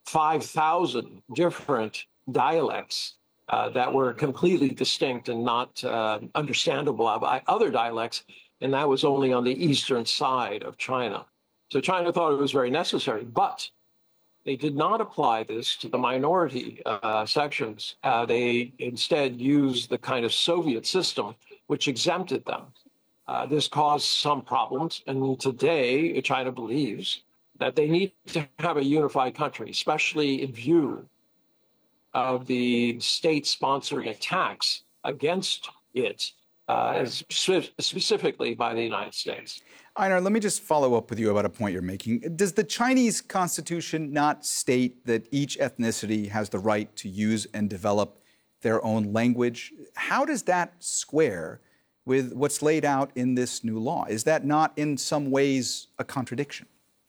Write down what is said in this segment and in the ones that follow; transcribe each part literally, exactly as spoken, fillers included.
five thousand different dialects uh, that were completely distinct and not uh, understandable by other dialects. And that was only on the eastern side of China. So China thought it was very necessary, but they did not apply this to the minority uh, sections. Uh, they instead used the kind of Soviet system which exempted them. Uh, this caused some problems, and today China believes that they need to have a unified country, especially in view of the state-sponsored attacks against it, uh, specifically by the United States. Einar, let me just follow up with you about a point you're making. Does the Chinese constitution not state that each ethnicity has the right to use and develop their own language? How does that square with what's laid out in this new law? Is that not in some ways a contradiction?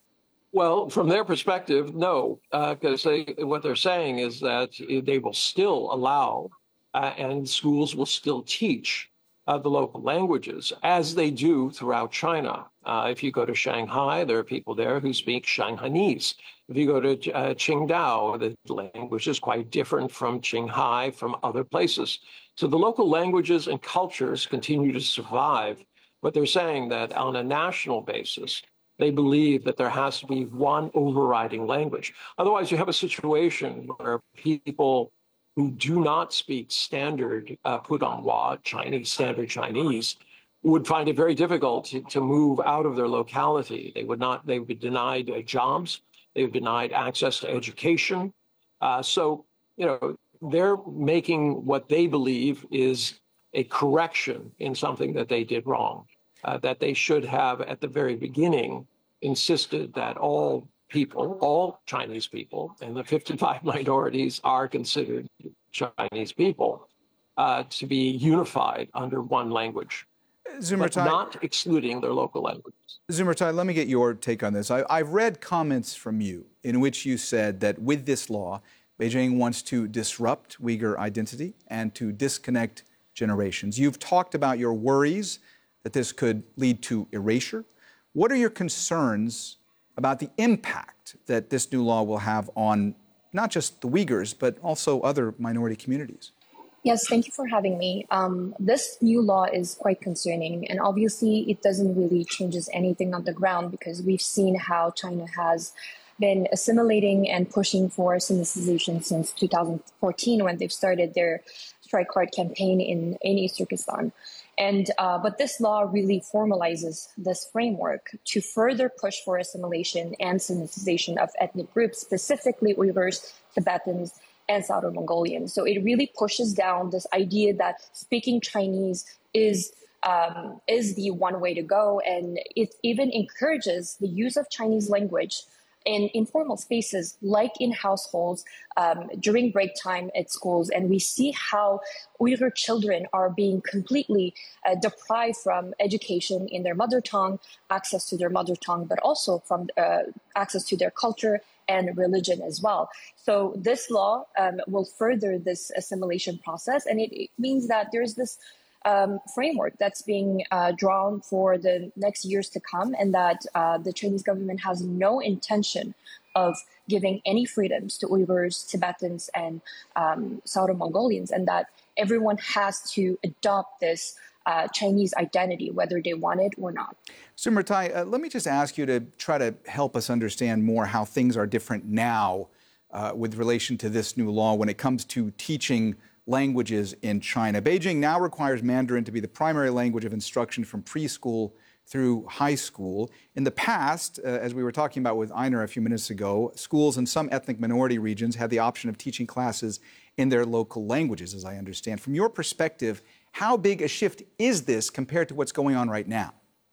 Well, from their perspective, no, because uh, they, what they're saying is that they will still allow uh, and schools will still teach uh, the local languages as they do throughout China. Uh, if you go to Shanghai, there are people there who speak Shanghainese. If you go to uh, Qingdao, the language is quite different from Qinghai, from other places. So the local languages and cultures continue to survive. But they're saying that on a national basis, they believe that there has to be one overriding language. Otherwise, you have a situation where people who do not speak standard uh, Putonghua, Chinese, standard Chinese, would find it very difficult to, to move out of their locality. They would not, they would be denied uh, jobs, they would be denied access to education. Uh, so, you know, they're making what they believe is a correction in something that they did wrong, uh, that they should have at the very beginning insisted that all people, all Chinese people, and the fifty-five minorities are considered Chinese people, uh, to be unified under one language, but not excluding their local languages. Zumurtai, let me get your take on this. I, I've read comments from you in which you said that with this law, Beijing wants to disrupt Uyghur identity and to disconnect generations. You've talked about your worries that this could lead to erasure. What are your concerns about the impact that this new law will have on not just the Uyghurs, but also other minority communities? Yes, thank you for having me. Um, this new law is quite concerning, and obviously it doesn't really changes anything on the ground because we've seen how China has been assimilating and pushing for Sinicization since two thousand fourteen when they've started their strike hard campaign in, in East Turkestan. And, uh, but this law really formalizes this framework to further push for assimilation and Sinicization of ethnic groups, specifically Uyghurs, Tibetans, and South Mongolians. So it really pushes down this idea that speaking Chinese is um, is the one way to go, and it even encourages the use of Chinese language in informal spaces, like in households, um, during break time at schools. And we see how Uyghur children are being completely uh, deprived from education in their mother tongue, access to their mother tongue, but also from uh, access to their culture and religion as well. So this law um, will further this assimilation process, and it, it means that there's this Um, framework that's being uh, drawn for the next years to come, and that uh, the Chinese government has no intention of giving any freedoms to Uyghurs, Tibetans, and um, South Mongolians, and that everyone has to adopt this uh, Chinese identity, whether they want it or not. Zumurtai, uh, let me just ask you to try to help us understand more how things are different now uh, with relation to this new law when it comes to teaching languages in China. Beijing now requires Mandarin to be the primary language of instruction from preschool through high school. In the past, uh, as we were talking about with Einar a few minutes ago, schools in some ethnic minority regions had the option of teaching classes in their local languages, as I understand. From your perspective, how big a shift is this compared to what's going on right now?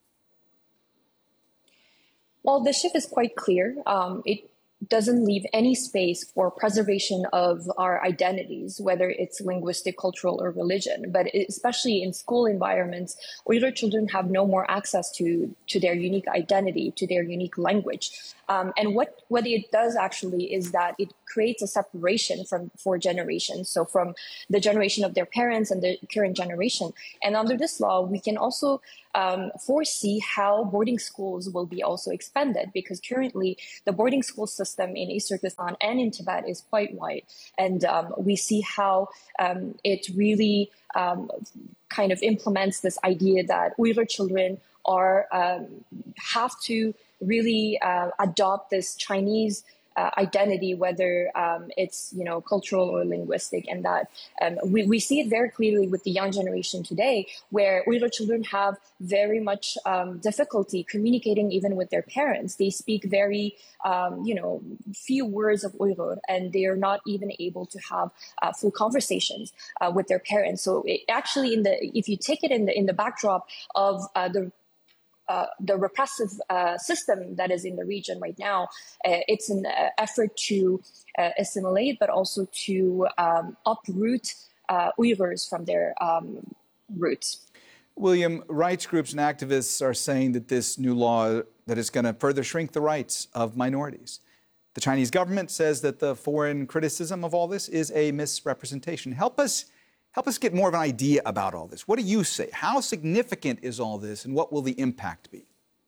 Well, the shift is quite clear. Um, it doesn't leave any space for preservation of our identities, whether it's linguistic, cultural, or religion. But especially in school environments, Uyghur children have no more access to, to their unique identity, to their unique language. Um, and what, what it does actually is that it creates a separation from for generations. So from the generation of their parents and the current generation. And under this law, we can also um, foresee how boarding schools will be also expanded, because currently the boarding school system system in East Turkestan and in Tibet is quite wide. And um, we see how um, it really um, kind of implements this idea that Uyghur children are um, have to really uh, adopt this Chinese Uh, identity, whether um, it's you know cultural or linguistic, and that um, we, we see it very clearly with the young generation today, where Uyghur children have very much um, difficulty communicating even with their parents. They speak very um, you know few words of Uyghur, and they are not even able to have uh, full conversations uh, with their parents. So it actually, in the if you take it in the in the backdrop of uh, the Uh, the repressive uh, system that is in the region right now, uh, it's an uh, effort to uh, assimilate, but also to um, uproot uh, Uyghurs from their um, roots. William, rights groups and activists are saying that this new law that is going to further shrink the rights of minorities. The Chinese government says that the foreign criticism of all this is a misrepresentation. Help us Help us get more of an idea about all this. What do you say? How significant is all this, and what will the impact be?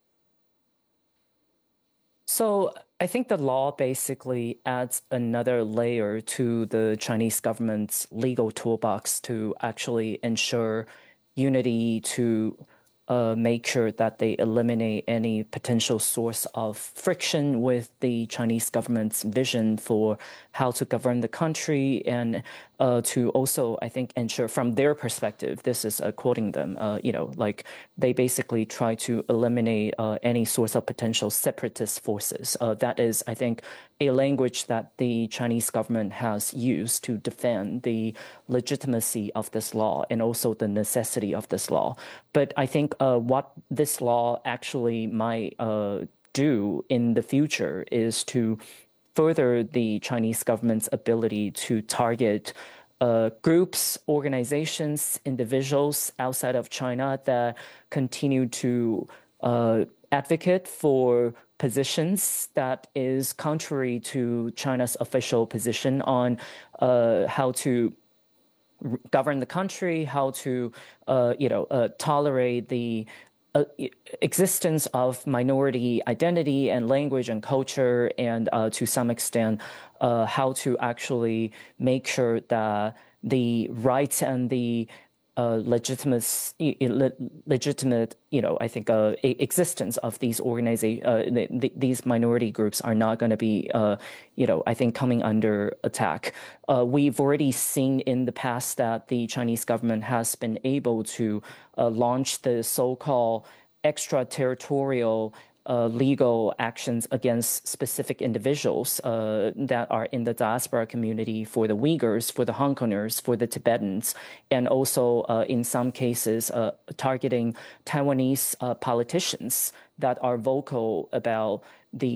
So I think the law basically adds another layer to the Chinese government's legal toolbox to actually ensure unity, to uh, make sure that they eliminate any potential source of friction with the Chinese government's vision for how to govern the country, and uh, to also, I think, ensure from their perspective, this is uh, quoting them, uh, you know, like they basically try to eliminate uh, any source of potential separatist forces. Uh, that is, I think, a language that the Chinese government has used to defend the legitimacy of this law and also the necessity of this law. But I think uh, what this law actually might uh, do in the future is to further the Chinese government's ability to target uh, groups, organizations, individuals outside of China that continue to uh, advocate for positions that is contrary to China's official position on uh, how to govern the country, how to, uh, you know, uh, tolerate the Uh, existence of minority identity and language and culture, and uh, to some extent, uh, how to actually make sure that the rights and the uh, legitimate, legitimate, you know, I think, uh, existence of these organization, uh, the, these minority groups are not going to be, uh, you know, I think, coming under attack. Uh, we've already seen in the past that the Chinese government has been able to uh, launch the so-called extraterritorial Uh, legal actions against specific individuals uh, that are in the diaspora community, for the Uyghurs, for the Hong Kongers, for the Tibetans, and also uh, in some cases uh, targeting Taiwanese uh, politicians that are vocal about the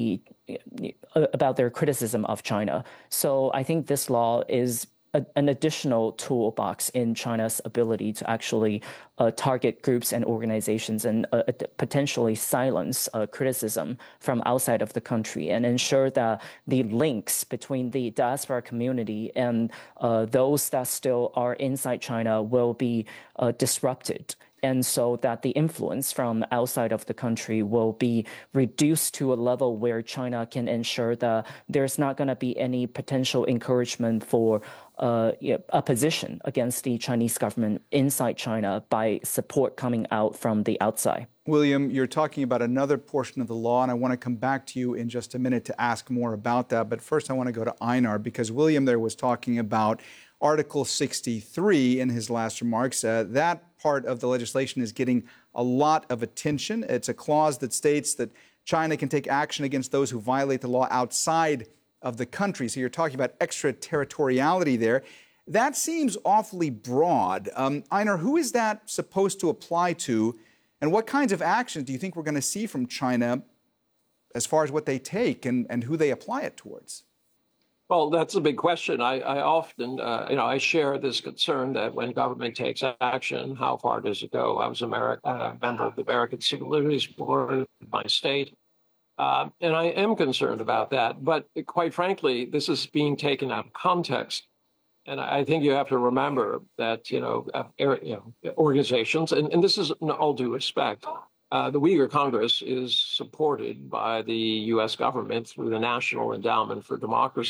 uh, about their criticism of China. So I think this law is a, an additional toolbox in China's ability to actually uh, target groups and organizations and uh, potentially silence uh, criticism from outside of the country, and ensure that the links between the diaspora community and uh, those that still are inside China will be uh, disrupted. And so that the influence from outside of the country will be reduced to a level where China can ensure that there's not going to be any potential encouragement for uh, opposition against the Chinese government inside China by support coming out from the outside. William, you're talking about another portion of the law, and I want to come back to you in just a minute to ask more about that. But first, I want to go to Einar, because William there was talking about Article sixty-three in his last remarks. Uh, that part of the legislation is getting a lot of attention. It's a clause that states that China can take action against those who violate the law outside of the country. So you're talking about extraterritoriality there. That seems awfully broad. Um, Einar, who is that supposed to apply to, and what kinds of actions do you think we're going to see from China as far as what they take and, and who they apply it towards? Well, that's a big question. I, I often, uh, you know, I share this concern that when government takes action, how far does it go? I was a uh, member of the American Civil Liberties Board in my state, um, and I am concerned about that. But quite frankly, this is being taken out of context. And I think you have to remember that, you know, uh, you know organizations, and, and this is in all due respect, Uh, the Uyghur Congress is supported by the U S government through the National Endowment for Democracy.